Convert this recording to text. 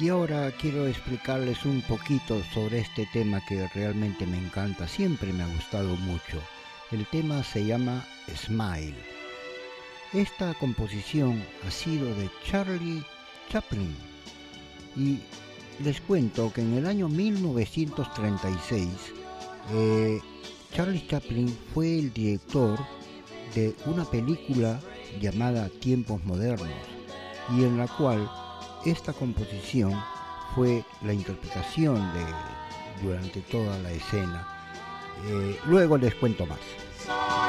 Y ahora quiero explicarles un poquito sobre este tema que realmente me encanta, siempre me ha gustado mucho. El tema se llama Smile. Esta composición ha sido de Charlie Chaplin y les cuento que en el año 1936 Charlie Chaplin fue el director de una película llamada Tiempos Modernos y en la cual esta composición fue la interpretación durante toda la escena. Luego les cuento más.